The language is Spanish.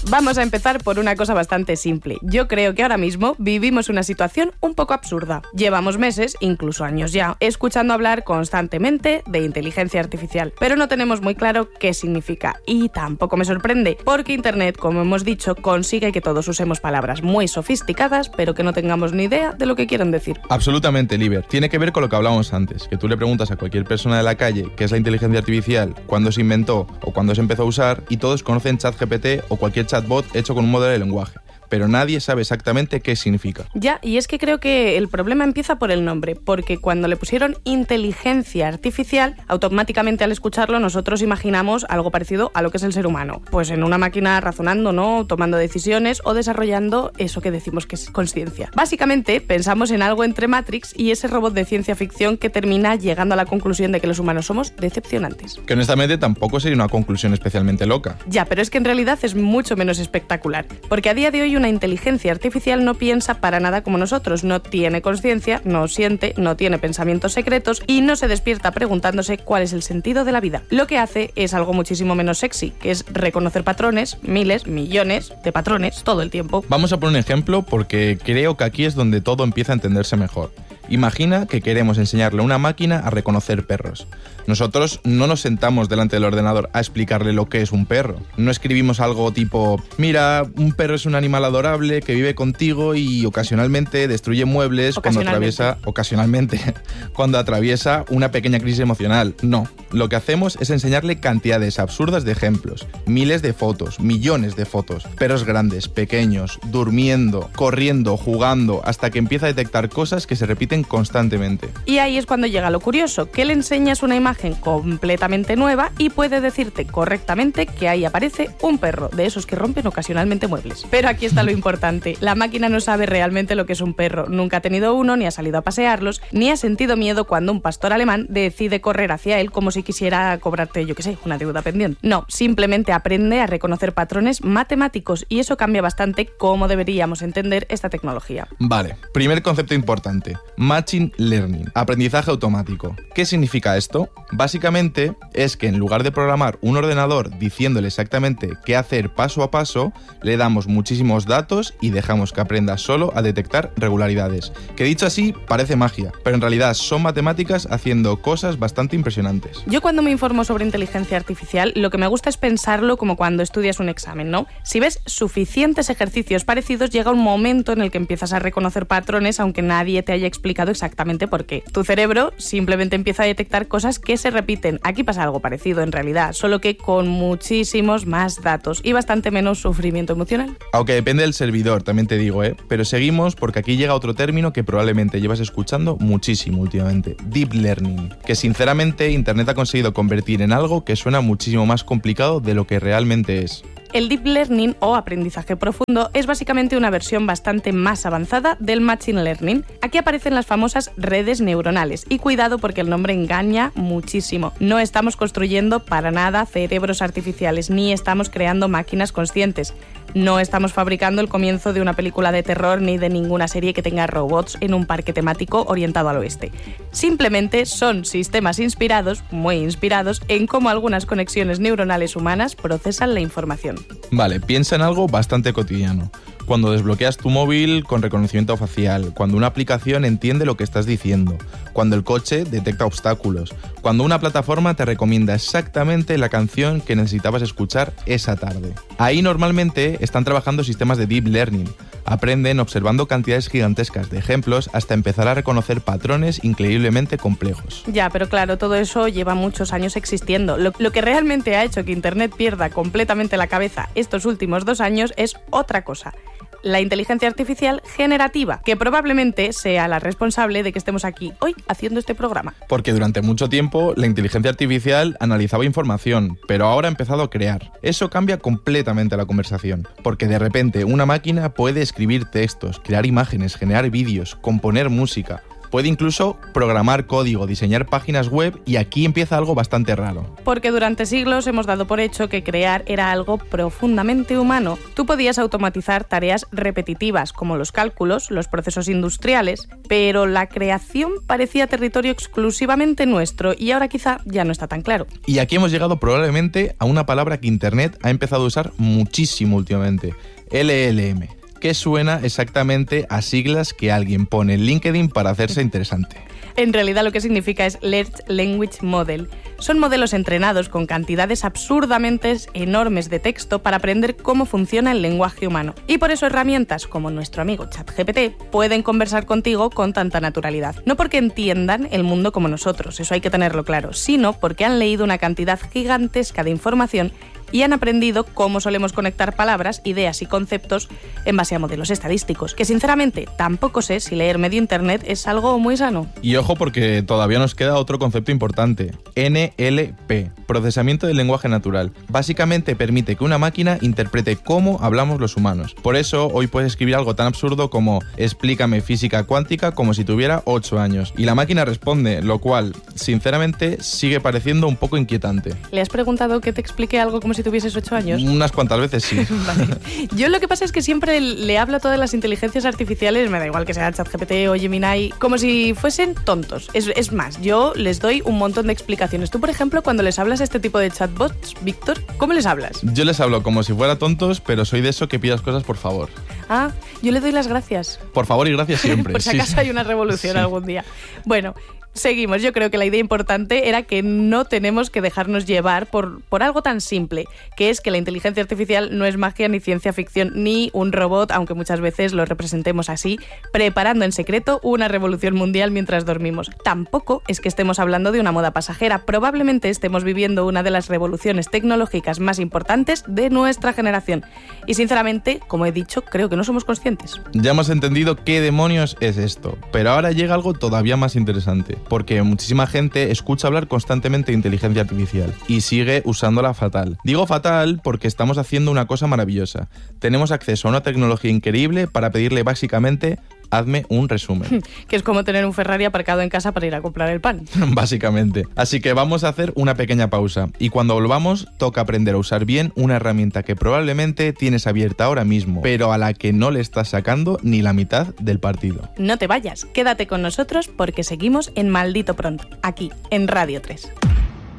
Vamos a empezar por una cosa bastante simple. Yo creo que ahora mismo vivimos una situación un poco absurda. Llevamos meses, incluso años ya, escuchando hablar constantemente de inteligencia artificial, pero no tenemos muy claro qué significa. Y tampoco me sorprende, porque Internet, como hemos dicho, consigue que todos usemos palabras muy sofisticadas, pero que no tengamos ni idea de lo que quieren decir. Absolutamente, Liber. Tiene que ver con lo que hablábamos antes, que tú le preguntas a cualquier persona de la calle qué es la inteligencia artificial, cuándo se inventó o cuándo se empezó a usar, y todos conocen ChatGPT o cualquier chatbot hecho con un modelo de lenguaje. Pero nadie sabe exactamente qué significa. Ya, y es que creo que el problema empieza por el nombre, porque cuando le pusieron inteligencia artificial, automáticamente al escucharlo nosotros imaginamos algo parecido a lo que es el ser humano. Pues en una máquina razonando, ¿no? Tomando decisiones o desarrollando eso que decimos que es consciencia. Básicamente pensamos en algo entre Matrix y ese robot de ciencia ficción que termina llegando a la conclusión de que los humanos somos decepcionantes. Que honestamente tampoco sería una conclusión especialmente loca. Ya, pero es que en realidad es mucho menos espectacular, porque a día de hoy una inteligencia artificial no piensa para nada como nosotros, no tiene conciencia, no siente, no tiene pensamientos secretos y no se despierta preguntándose cuál es el sentido de la vida. Lo que hace es algo muchísimo menos sexy, que es reconocer patrones, miles, millones de patrones todo el tiempo. Vamos a poner un ejemplo porque creo que aquí es donde todo empieza a entenderse mejor. Imagina que queremos enseñarle a una máquina a reconocer perros. Nosotros no nos sentamos delante del ordenador a explicarle lo que es un perro. No escribimos algo tipo, mira, un perro es un animal adorable que vive contigo y ocasionalmente destruye muebles cuando atraviesa una pequeña crisis emocional. No, lo que hacemos es enseñarle cantidades absurdas de ejemplos, miles de fotos, millones de fotos, perros grandes, pequeños, durmiendo, corriendo, jugando, hasta que empieza a detectar cosas que se repiten constantemente. Y ahí es cuando llega lo curioso, que le enseñas una imagen completamente nueva y puede decirte correctamente que ahí aparece un perro, de esos que rompen ocasionalmente muebles. Pero aquí está lo importante, la máquina no sabe realmente lo que es un perro, nunca ha tenido uno, ni ha salido a pasearlos, ni ha sentido miedo cuando un pastor alemán decide correr hacia él como si quisiera cobrarte, yo qué sé, una deuda pendiente. No, simplemente aprende a reconocer patrones matemáticos y eso cambia bastante cómo deberíamos entender esta tecnología. Vale, primer concepto importante, Machine Learning, aprendizaje automático. ¿Qué significa esto? Básicamente es que en lugar de programar un ordenador diciéndole exactamente qué hacer paso a paso, le damos muchísimos datos y dejamos que aprenda solo a detectar regularidades. Que dicho así parece magia, pero en realidad son matemáticas haciendo cosas bastante impresionantes. Yo cuando me informo sobre inteligencia artificial, lo que me gusta es pensarlo como cuando estudias un examen, ¿no? Si ves suficientes ejercicios parecidos, llega un momento en el que empiezas a reconocer patrones aunque nadie te haya explicado exactamente por qué. Tu cerebro simplemente empieza a detectar cosas que se repiten. Aquí pasa algo parecido en realidad, solo que con muchísimos más datos y bastante menos sufrimiento emocional. Aunque depende del servidor, también te digo, pero seguimos porque aquí llega otro término que probablemente llevas escuchando muchísimo últimamente, Deep Learning, que sinceramente Internet ha conseguido convertir en algo que suena muchísimo más complicado de lo que realmente es. El Deep Learning o aprendizaje profundo es básicamente una versión bastante más avanzada del Machine Learning. Aquí aparecen las famosas redes neuronales y cuidado porque el nombre engaña muchísimo. No estamos construyendo para nada cerebros artificiales ni estamos creando máquinas conscientes. No estamos fabricando el comienzo de una película de terror ni de ninguna serie que tenga robots en un parque temático orientado al oeste. Simplemente son sistemas inspirados, muy inspirados, en cómo algunas conexiones neuronales humanas procesan la información. Vale, piensa en algo bastante cotidiano. Cuando desbloqueas tu móvil con reconocimiento facial, cuando una aplicación entiende lo que estás diciendo, cuando el coche detecta obstáculos, cuando una plataforma te recomienda exactamente la canción que necesitabas escuchar esa tarde. Ahí normalmente están trabajando sistemas de Deep Learning. Aprenden observando cantidades gigantescas de ejemplos hasta empezar a reconocer patrones increíblemente complejos. Ya, pero claro, todo eso lleva muchos años existiendo. Lo que realmente ha hecho que Internet pierda completamente la cabeza estos últimos 2 años es otra cosa. La inteligencia artificial generativa, que probablemente sea la responsable de que estemos aquí hoy haciendo este programa. Porque durante mucho tiempo la inteligencia artificial analizaba información, pero ahora ha empezado a crear. Eso cambia completamente la conversación, porque de repente una máquina puede escribir textos, crear imágenes, generar vídeos, componer música. Puede incluso programar código, diseñar páginas web y aquí empieza algo bastante raro. Porque durante siglos hemos dado por hecho que crear era algo profundamente humano. Tú podías automatizar tareas repetitivas como los cálculos, los procesos industriales, pero la creación parecía territorio exclusivamente nuestro y ahora quizá ya no está tan claro. Y aquí hemos llegado probablemente a una palabra que Internet ha empezado a usar muchísimo últimamente, LLM, que suena exactamente a siglas que alguien pone en LinkedIn para hacerse interesante. En realidad lo que significa es Large Language Model. Son modelos entrenados con cantidades absurdamente enormes de texto para aprender cómo funciona el lenguaje humano. Y por eso herramientas como nuestro amigo ChatGPT pueden conversar contigo con tanta naturalidad. No porque entiendan el mundo como nosotros, eso hay que tenerlo claro, sino porque han leído una cantidad gigantesca de información y han aprendido cómo solemos conectar palabras, ideas y conceptos en base a modelos estadísticos, que sinceramente tampoco sé si leer medio internet es algo muy sano. Y ojo porque todavía nos queda otro concepto importante, NLP, procesamiento del lenguaje natural. Básicamente permite que una máquina interprete cómo hablamos los humanos. Por eso hoy puedes escribir algo tan absurdo como explícame física cuántica como si tuviera 8 años. Y la máquina responde, lo cual, sinceramente, sigue pareciendo un poco inquietante. ¿Le has preguntado que te explique algo como si tuvieses 8 años? Unas cuantas veces sí. Vale. Yo lo que pasa es que siempre le hablo a todas las inteligencias artificiales, me da igual que sea ChatGPT o Gemini, como si fuesen tontos. Es más, yo les doy un montón de explicaciones. Tú, por ejemplo, cuando les hablas a este tipo de chatbots, Víctor, ¿cómo les hablas? Yo les hablo como si fuera tontos, pero soy de eso que pidas cosas por favor. Ah, yo le doy las gracias. Por favor y gracias siempre. Por si acaso hay una revolución algún día. Bueno, seguimos. Yo creo que la idea importante era que no tenemos que dejarnos llevar por algo tan simple, que es que la inteligencia artificial no es magia ni ciencia ficción ni un robot, aunque muchas veces lo representemos así, preparando en secreto una revolución mundial mientras dormimos. Tampoco es que estemos hablando de una moda pasajera. Probablemente estemos viviendo una de las revoluciones tecnológicas más importantes de nuestra generación. Y sinceramente, como he dicho, creo que no somos conscientes. Ya hemos entendido qué demonios es esto, pero ahora llega algo todavía más interesante. Porque muchísima gente escucha hablar constantemente de inteligencia artificial y sigue usándola fatal. Digo fatal porque estamos haciendo una cosa maravillosa. Tenemos acceso a una tecnología increíble para pedirle básicamente hazme un resumen. Que es como tener un Ferrari aparcado en casa para ir a comprar el pan. Básicamente. Así que vamos a hacer una pequeña pausa y cuando volvamos toca aprender a usar bien una herramienta que probablemente tienes abierta ahora mismo, pero a la que no le estás sacando ni la mitad del partido. No te vayas, quédate con nosotros porque seguimos en Maldito Pronto, aquí en Radio 3.